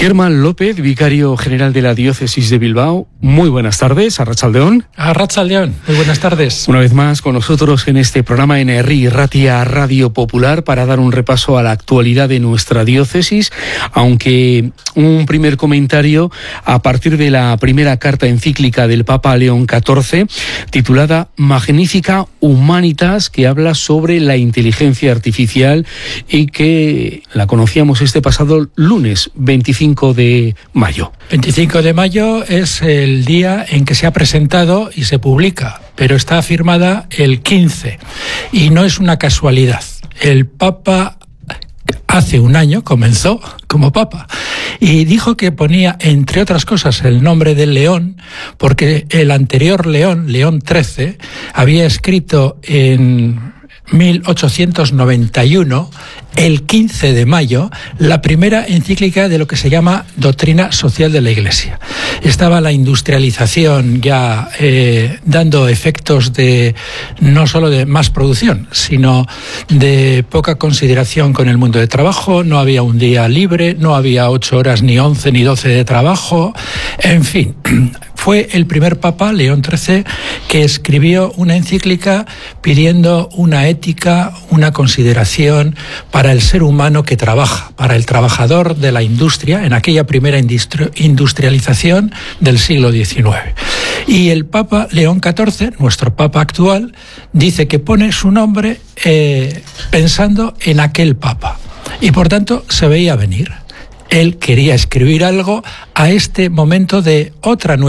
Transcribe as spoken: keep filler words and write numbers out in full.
Kerman López, vicario general de la Diócesis de Bilbao. Muy buenas tardes, Arratsaldeón. Arratsaldeón, muy buenas tardes. Una vez más con nosotros en este programa en Herri Ratia Radio Popular para dar un repaso a la actualidad de nuestra diócesis, aunque un primer comentario a partir de la primera carta encíclica del Papa León catorce, titulada Magnificat Humanitas, que habla sobre la inteligencia artificial y que la conocíamos este pasado lunes veinticinco de mayo. veinticinco de mayo es el día en que se ha presentado y se publica, pero está firmada el quince y no es una casualidad. El Papa hace un año comenzó como Papa y dijo que ponía, entre otras cosas, el nombre del León, porque el anterior León, León trece, había escrito en mil ochocientos noventa y uno, el quince de mayo, la primera encíclica de lo que se llama Doctrina Social de la Iglesia. Estaba la industrialización ya eh, dando efectos de no solo de más producción, sino de poca consideración con el mundo de trabajo. No había un día libre, no había ocho horas, ni once, ni doce de trabajo. En fin, fue el primer Papa, León trece, que escribió una encíclica pidiendo una ética, una consideración para el ser humano que trabaja, para el trabajador de la industria, en aquella primera industri- industrialización del siglo diecinueve. Y el Papa León catorce, nuestro Papa actual, dice que pone su nombre eh, pensando en aquel Papa. Y por tanto se veía venir. Él quería escribir algo a este momento de otra nueva